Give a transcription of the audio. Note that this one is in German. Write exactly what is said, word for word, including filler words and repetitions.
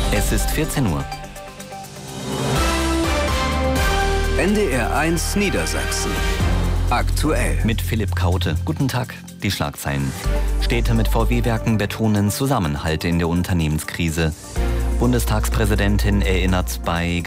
Es ist vierzehn Uhr. N D R eins Niedersachsen. Aktuell. Mit Philipp Kaute. Guten Tag. Die Schlagzeilen. Städte mit V W-Werken betonen Zusammenhalt in der Unternehmenskrise. Bundestagspräsidentin erinnert bei